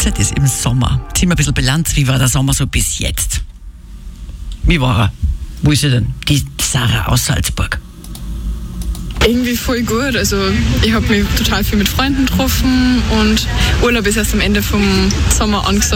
Freizeit ist im Sommer. Ziehen wir ein bisschen Bilanz. Wie war der Sommer so bis jetzt? Wie war er? Wo ist sie denn? Die Sarah aus Salzburg. Irgendwie voll gut. Also ich habe mich total viel mit Freunden getroffen und Urlaub ist erst am Ende vom Sommer angesagt.